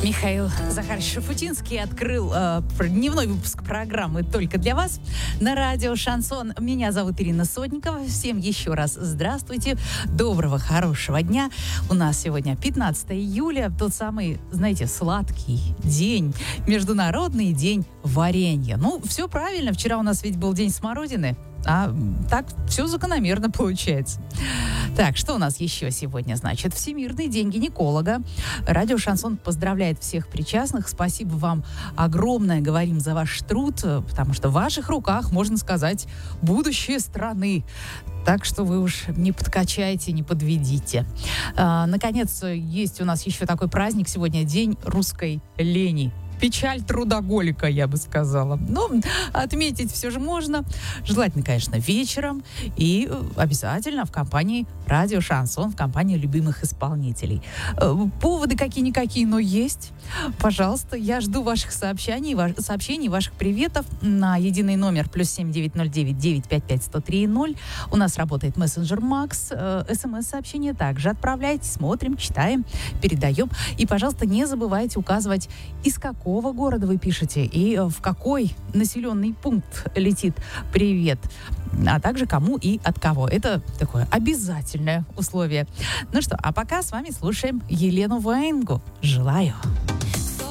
Михаил Захарович Шафутинский открыл дневной выпуск программы «Только для вас» на радио «Шансон». Меня зовут Ирина Сотникова. Всем еще раз здравствуйте. Доброго, хорошего дня. У нас сегодня 15 июля, тот самый, знаете, сладкий день, Международный день варенья. Ну, все правильно. Вчера у нас ведь был день смородины. А так все закономерно получается. Так, что у нас еще сегодня? Значит, Всемирный день гинеколога. Радио «Шансон» поздравляет всех причастных. Спасибо вам огромное, говорим, за ваш труд, потому что в ваших руках, можно сказать, будущее страны. Так что вы уж не подкачайте, не подведите. Наконец, есть у нас еще такой праздник сегодня, День русской лени. Печаль трудоголика, я бы сказала. Но отметить все же можно. Желательно, конечно, вечером. И обязательно в компании «Радио Шансон», в компании любимых исполнителей. Поводы какие-никакие, но есть. Пожалуйста, я жду ваших сообщений, ваших приветов на единый номер +7 909 955 103 0. У нас работает мессенджер Макс. СМС-сообщения также отправляйте. Смотрим, читаем, передаем. И, пожалуйста, не забывайте указывать, из какого города вы пишете и в какой населенный пункт летит привет, а также кому и от кого. Это такое обязательное условие. Ну что, а пока с вами слушаем Елену Ваенгу. Желаю.